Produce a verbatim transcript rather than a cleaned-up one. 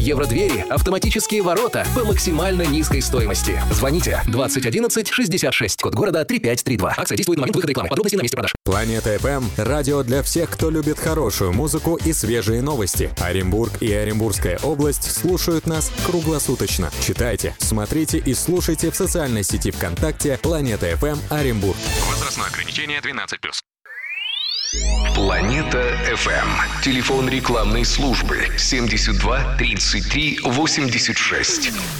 Евродвери – автоматические ворота по максимально низкой стоимости. Звоните двадцать одиннадцать шестьдесят шесть, код города три пять три два. Акция действует на момент выхода рекламы. Подробности на месте продаж. Планета эф эм – радио для всех, кто любит хорошую музыку и свежие новости. Оренбург и Оренбургская область слушают нас круглосуточно. Читайте, смотрите и слушайте в социальной сети ВКонтакте Планета эф эм Оренбург. Возрастное ограничение двенадцать плюс. Планета эф эм. Телефон рекламной службы семьдесят два тридцать три восемьдесят шесть.